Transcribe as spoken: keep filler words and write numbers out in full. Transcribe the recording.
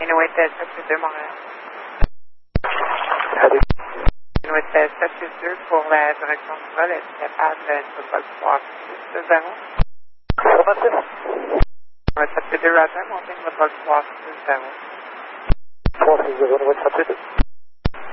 Inuit sept huit deux Montréal. Allez. Inuit sept huit deux pour la direction du vol. Est-ce capable de ne pas le pouvoir six zéro? Affirmatif. Inuit sept huit deux Roger, montez votre vol pouvoir six zéro. trois six zéro, Inuit sept huit deux.